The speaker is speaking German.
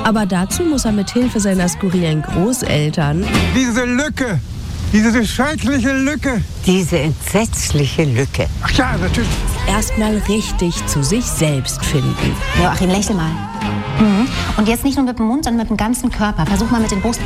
Aber dazu muss er mit Hilfe seiner skurrilen Großeltern Diese Lücke, diese schreckliche Lücke. Diese entsetzliche Lücke. Ach ja, natürlich. erstmal richtig zu sich selbst finden. Joachim, lächel mal. Und jetzt nicht nur mit dem Mund, sondern mit dem ganzen Körper. Versuch mal mit den Brustwarzen